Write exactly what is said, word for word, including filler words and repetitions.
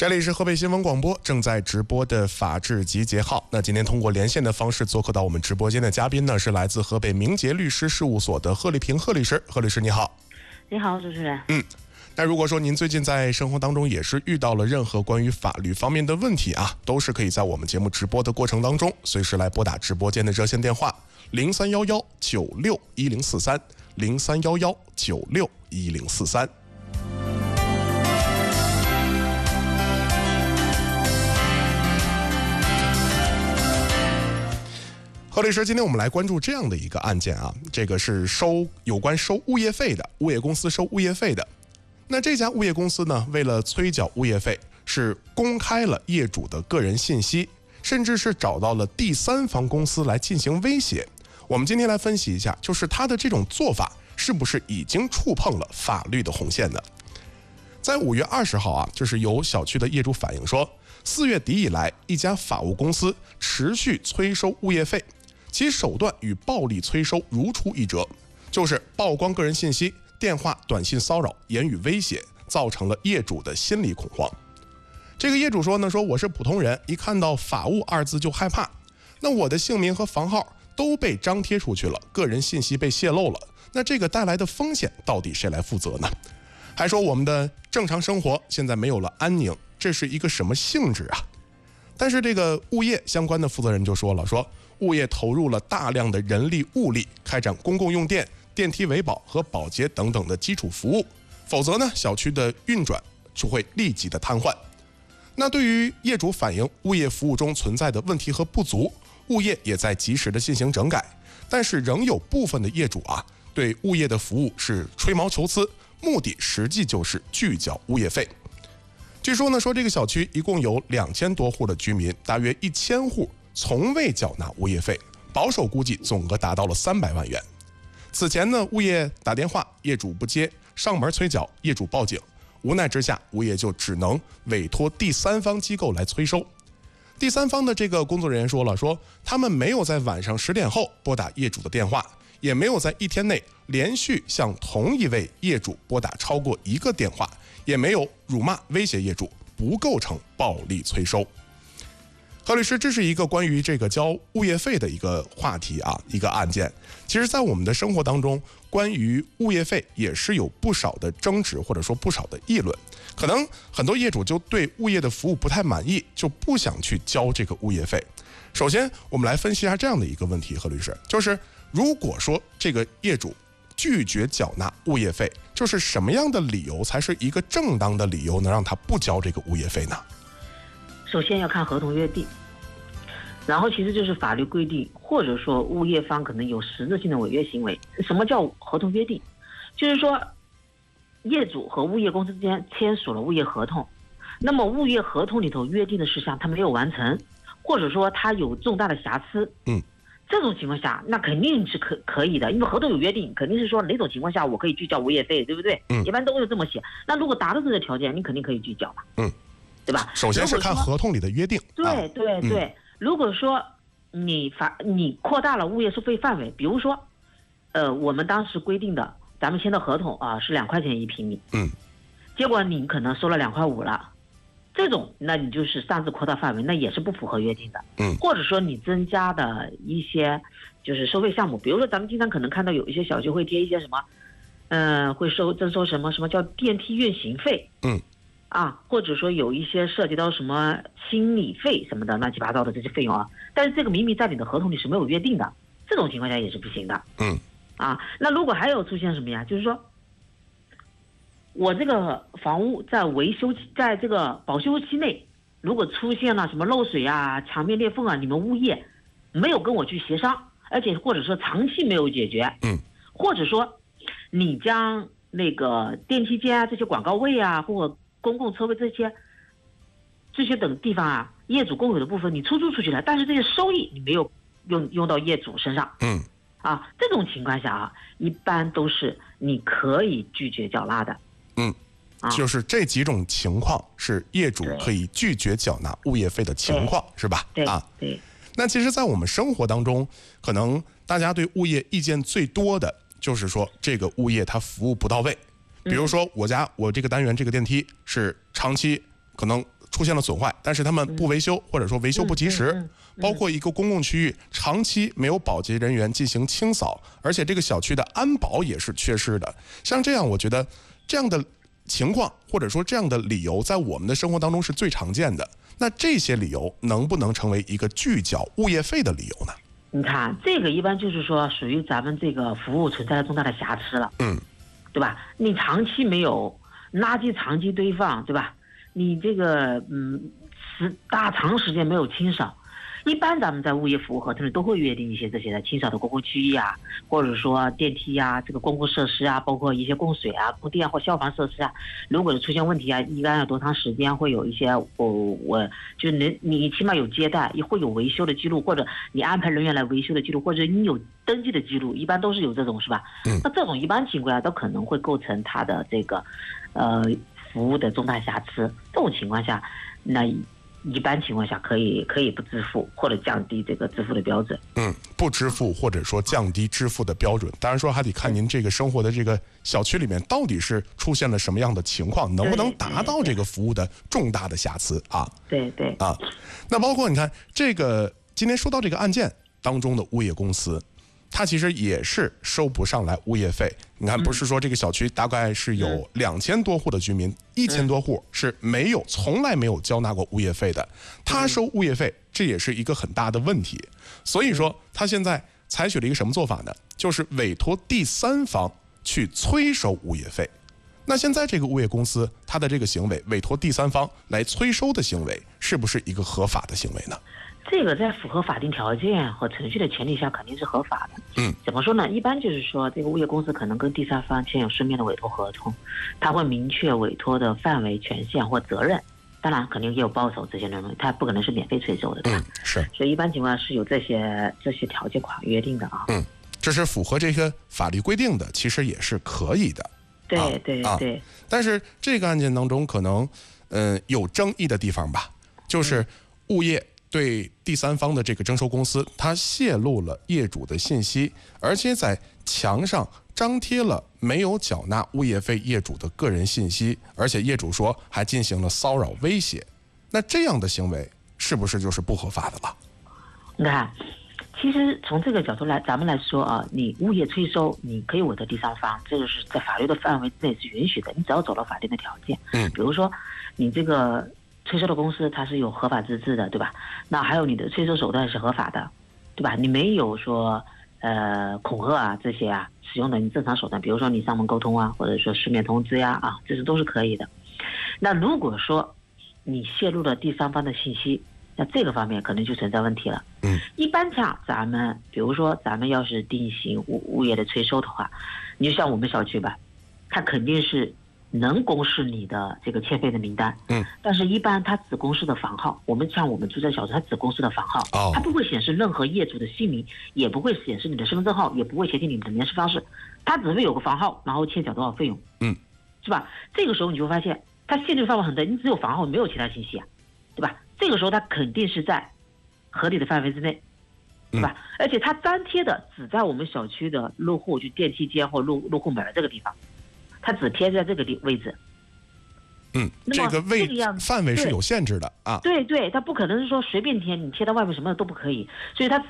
这里是河北新闻广播正在直播的法治集结号。那今天通过连线的方式做客到我们直播间的嘉宾呢，是来自河北明杰律师事务所的贺丽萍贺律师。贺律师你好。 你好，主持人。 嗯，那如果说您最近在生活当中也是遇到了任何关于法律方面的问题啊，都是可以在我们节目直播的过程当中随时来拨打直播间的热线电话零三幺幺九六一零四三零三幺幺九六一零四三。贺律师，今天我们来关注这样的一个案件啊，这个是收有关收物业费的，物业公司收物业费的。那这家物业公司呢，为了催缴物业费，是公开了业主的个人信息，甚至是找到了第三方公司来进行威胁。我们今天来分析一下，就是他的这种做法是不是已经触碰了法律的红线呢？在五月二十号啊，就是有小区的业主反映说，四月底以来，一家法务公司持续催收物业费。其手段与暴力催收如出一辙，就是曝光个人信息、电话、短信骚扰、言语威胁，造成了业主的心理恐慌。这个业主说呢，说我是普通人，一看到法务二字就害怕，那我的姓名和房号都被张贴出去了，个人信息被泄露了，那这个带来的风险到底谁来负责呢？还说我们的正常生活现在没有了安宁，这是一个什么性质啊？但是这个物业相关的负责人就说了，说物业投入了大量的人力物力，开展公共用电、电梯维保和保洁等等的基础服务，否则呢，小区的运转就会立即的瘫痪。那对于业主反映物业服务中存在的问题和不足，物业也在及时的进行整改，但是仍有部分的业主啊，对物业的服务是吹毛求疵，目的实际就是拒缴物业费。据说呢，说这个小区一共有两千多户的居民，大约一千户从未缴纳物业费，保守估计总额达到了三百万元。此前呢，物业打电话，业主不接，上门催缴，业主报警，无奈之下，物业就只能委托第三方机构来催收。第三方的这个工作人员说了，说他们没有在晚上十点后拨打业主的电话，也没有在一天内连续向同一位业主拨打超过一个电话，也没有辱骂威胁业主，不构成暴力催收。贺律师，这是一个关于这个交物业费的一个话题啊，一个案件。其实在我们的生活当中，关于物业费也是有不少的争执，或者说不少的议论。可能很多业主就对物业的服务不太满意，就不想去交这个物业费。首先我们来分析一下这样的一个问题，贺律师，就是如果说这个业主拒绝缴纳物业费，就是什么样的理由才是一个正当的理由能让他不交这个物业费呢？ 首先要看合同约定，然后其实就是法律规定，或者说物业方可能有实质性的违约行为。什么叫合同约定？就是说业主和物业公司之间签署了物业合同，那么物业合同里头约定的事项他没有完成，或者说他有重大的瑕疵， 嗯， 这种情况下那肯定是可可以的，因为合同有约定，肯定是说哪种情况下我可以拒交物业费，对不对？ 嗯， 一般都会这么写。那如果达到这个条件，你肯定可以拒交嘛， 嗯， 对吧？ 首先是看合同里的约定。 对对对、嗯，如果说你法你扩大了物业收费范围，比如说，呃，我们当时规定的，咱们签的合同啊是两块钱一平米， 嗯， 结果你可能收了两块五了，这种那你就是擅自扩大范围，那也是不符合约定的， 嗯， 或者说你增加的一些就是收费项目，比如说咱们经常可能看到有一些小区会贴一些什么，嗯、呃，会收征收什么什么叫电梯运行费， 嗯。 啊，或者说有一些涉及到什么清理费什么的乱七八糟的这些费用啊，但是这个明明在你的合同里是没有约定的，这种情况下也是不行的。 嗯， 啊，那如果还有出现什么呀？就是说，我这个房屋在维修期，在这个保修期内，如果出现了什么漏水啊、墙面裂缝啊，你们物业没有跟我去协商，而且或者说长期没有解决， 嗯， 或者说你将那个电梯间啊这些广告位啊，或者公共车位这些这些等地方啊，业主共有的部分你出租出去了，但是这些收益你没有用用到业主身上， 嗯， 啊，这种情况下啊，一般都是你可以拒绝缴纳的， 嗯，啊、就是这几种情况是业主可以拒绝缴纳物业费的情况，是吧？ 对啊， 对。 那其实，在我们生活当中，可能大家对物业意见最多的就是说，这个物业它服务不到位。比如说我家我这个单元这个电梯是长期可能出现了损坏，但是他们不维修，或者说维修不及时，包括一个公共区域长期没有保洁人员进行清扫，而且这个小区的安保也是缺失的。像这样，我觉得这样的情况或者说这样的理由，在我们的生活当中是最常见的。那这些理由能不能成为一个拒缴物业费的理由呢？ 你看，这个一般就是说属于咱们这个服务存在了重大的瑕疵了， 嗯， 对吧？你长期没有垃圾长期堆放，对吧？你这个嗯，时大长时间没有清扫。一般咱们在物业服务合同里都会约定一些这些的清扫的公共区域啊，或者说电梯啊，这个公共设施啊，包括一些供水啊、供电或消防设施啊，如果是出现问题啊，一般要多长时间会有一些我我就是你你起码有接待，也会有维修的记录，或者你安排人员来维修的记录，或者你有登记的记录，一般都是有这种是吧？ 嗯， 那这种一般情况下都可能会构成它的这个呃服务的重大瑕疵，这种情况下，那一般情况下可以可以不支付或者降低这个支付的标准。 嗯，不支付或者说降低支付的标准，当然说还得看您这个生活的这个小区里面到底是出现了什么样的情况，能不能达到这个服务的重大的瑕疵啊？ 对对啊，那包括你看这个今天说到这个案件当中的物业公司，它其实也是收不上来物业费。你看，不是说这个小区大概是有两千多户的居民，一千多户是没有从来没有交纳过物业费的，他收物业费，这也是一个很大的问题。所以说，他现在采取了一个什么做法呢？就是委托第三方去催收物业费。那现在这个物业公司，他的这个行为，委托第三方来催收的行为，是不是一个合法的行为呢？ 这个在符合法定条件和程序的前提下，肯定是合法的。 嗯， 怎么说呢？一般就是说，这个物业公司可能跟第三方签有书面的委托合同，他会明确委托的范围、权限或责任。当然，肯定也有报酬这些内容，他不可能是免费催收的，对吧？ 嗯，是。 所以一般情况下是有这些这些条件款约定的啊。 嗯，这是符合这个法律规定的，其实也是可以的。 对对对、啊。 但是这个案件当中，可能嗯、呃、有争议的地方吧，就是物业对第三方的这个征收公司，他泄露了业主的信息，而且在墙上张贴了没有缴纳物业费业主的个人信息，而且业主说还进行了骚扰威胁。那这样的行为是不是就是不合法的了？ 你看，其实从这个角度来，咱们来说啊，你物业催收，你可以委托第三方，这个是在法律的范围内是允许的，你只要走到法定的条件。 嗯， 比如说你这个催收的公司它是有合法资质的，对吧？那还有你的催收手段是合法的，对吧？你没有说呃恐吓啊这些啊使用的你正常手段，比如说你上门沟通啊，或者说书面通知呀 啊, 啊，这是都是可以的。那如果说你泄露了第三方的信息，那这个方面可能就存在问题了。 嗯， 一般像咱们，比如说咱们要是定型物物业的催收的话，你就像我们小区吧，它肯定是能公示你的这个欠费的名单， 嗯， 但是一般它只公示的房号。我们像我们住在小区，它只公示的房号， 哦， 它不会显示任何业主的姓名，也不会显示你的身份证号，也不会显示你的联系方式，它只会有个房号，然后欠缴多少费用， 嗯，是吧？这个时候你就会发现，它限制范围很大，你只有房号，没有其他信息啊，对吧？这个时候它肯定是在合理的范围之内，对吧？嗯、而且它粘贴的只在我们小区的入户，就电梯间或入入户门这个地方。它只贴在这个地位置， 嗯，这个位范围是有限制的啊。 对对，它不可能是说随便贴，你贴到外面什么都不可以，所以它只